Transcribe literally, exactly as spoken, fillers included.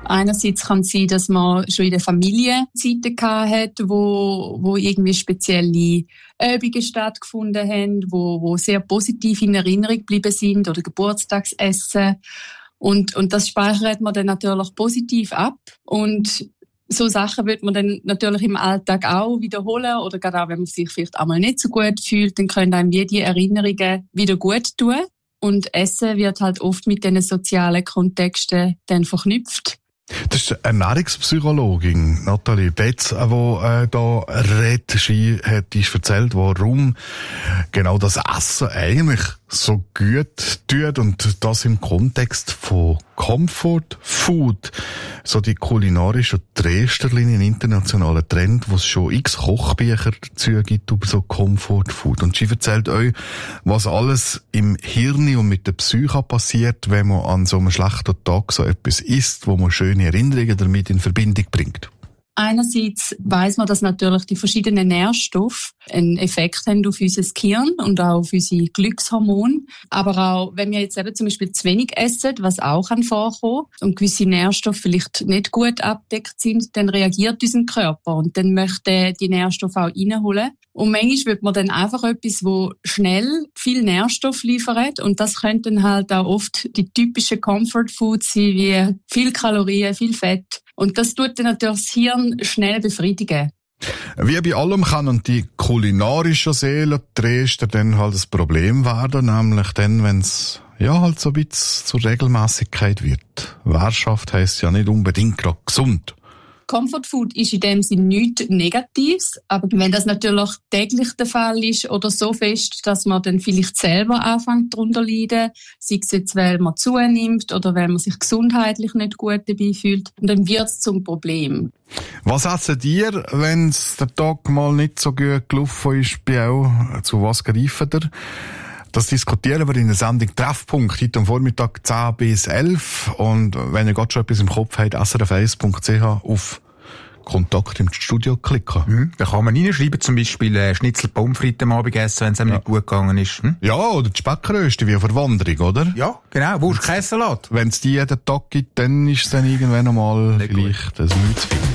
Einerseits kann es sein, dass man schon in der Familie Zeiten gehabt hat, wo, wo irgendwie spezielle Übungen stattgefunden haben, wo, wo sehr positiv in Erinnerung geblieben sind oder Geburtstagsessen. Und, und das speichert man dann natürlich positiv ab. Und so Sachen wird man dann natürlich im Alltag auch wiederholen oder gerade auch, wenn man sich vielleicht einmal nicht so gut fühlt, dann können einem die Erinnerungen wieder gut tun. Und Essen wird halt oft mit diesen sozialen Kontexten dann verknüpft. Das ist die Ernährungspsychologin Nathalie Betz, die äh, da redet. Sie hat uns erzählt, warum genau das Essen eigentlich so gut tut und das im Kontext von Comfort Food, so die kulinarische Dresderlinie, ein internationaler Trend, wo es schon x Kochbücher dazu gibt über so Comfort Food. Und sie erzählt euch, was alles im Hirn und mit der Psyche passiert, wenn man an so einem schlechten Tag so etwas isst, wo man schöne Erinnerungen damit in Verbindung bringt. Einerseits weiss man, dass natürlich die verschiedenen Nährstoffe einen Effekt haben auf unser Gehirn und auch auf unsere Glückshormone. Aber auch, wenn wir jetzt eben zum Beispiel zu wenig essen, was auch kann vorkommen, und gewisse Nährstoffe vielleicht nicht gut abdeckt sind, dann reagiert unser Körper und dann möchte die Nährstoffe auch reinholen. Und manchmal wird man dann einfach etwas, wo schnell viel Nährstoff liefert. Und das könnten halt auch oft die typischen Comfort Foods sein, wie viel Kalorien, viel Fett. Und das tut dann natürlich das Hirn schnell befriedigen. Wie bei allem kann die kulinarische Seele Dresden dann halt das Problem werden, nämlich dann, wenn es ja halt so ein bisschen zur Regelmäßigkeit wird. Währschaft heisst ja nicht unbedingt gerade gesund. Comfort Food ist in dem Sinne nichts Negatives, aber wenn das natürlich täglich der Fall ist oder so fest, dass man dann vielleicht selber anfängt darunter zu leiden, sei es jetzt, weil man zunimmt oder weil man sich gesundheitlich nicht gut dabei fühlt, dann wird es zum Problem. Was essen ihr, wenn es der Tag mal nicht so gut gelaufen ist bei euch? Zu was greift ihr? Das diskutieren wir in der Sendung Treffpunkt, heute am Vormittag zehn bis elf. Und wenn ihr gerade schon etwas im Kopf habt, s r f eins punkt c h auf Kontakt im Studio klicken. Mhm. Da kann man reinschreiben, zum Beispiel äh, Schnitzel Pommes frites am Abend essen, wenn es einem ja. nicht gut gegangen ist. Hm? Ja, oder die Speckröste wie eine Verwanderung, oder? Ja, genau. Wurst, Käsesalat. Wenn es die jeden Tag gibt, dann ist es dann irgendwann einmal vielleicht ein bisschen zu viel.